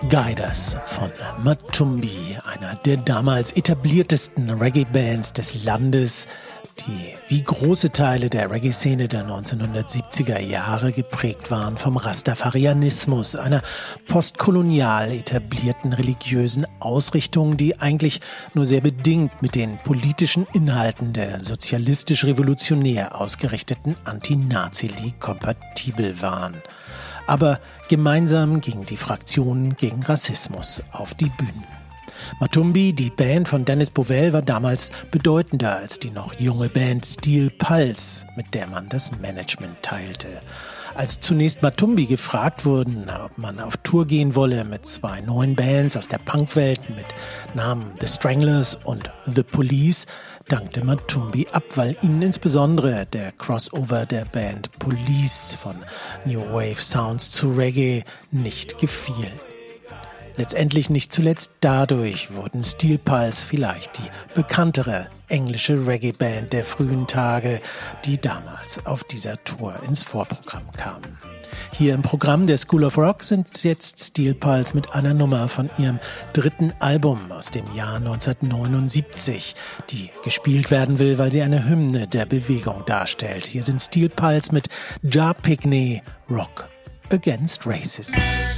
Guiders von Matumbi, einer der damals etabliertesten Reggae-Bands des Landes, die wie große Teile der Reggae-Szene der 1970er Jahre geprägt waren vom Rastafarianismus, einer postkolonial etablierten religiösen Ausrichtung, die eigentlich nur sehr bedingt mit den politischen Inhalten der sozialistisch-revolutionär ausgerichteten Anti-Nazi-League kompatibel waren. Aber gemeinsam gingen die Fraktionen gegen Rassismus auf die Bühnen. Matumbi, die Band von Dennis Bovell, war damals bedeutender als die noch junge Band Steel Pulse, mit der man das Management teilte. Als zunächst Matumbi gefragt wurden, ob man auf Tour gehen wolle mit zwei neuen Bands aus der Punkwelt mit Namen The Stranglers und The Police, dankte Matumbi ab, weil ihnen insbesondere der Crossover der Band Police von New Wave Sounds zu Reggae nicht gefiel. Letztendlich nicht zuletzt dadurch wurden Steel Pulse vielleicht die bekanntere englische Reggae-Band der frühen Tage, die damals auf dieser Tour ins Vorprogramm kamen. Hier im Programm der School of Rock sind jetzt Steel Pulse mit einer Nummer von ihrem dritten Album aus dem Jahr 1979, die gespielt werden will, weil sie eine Hymne der Bewegung darstellt. Hier sind Steel Pulse mit Jah Pickney, Rock Against Racism.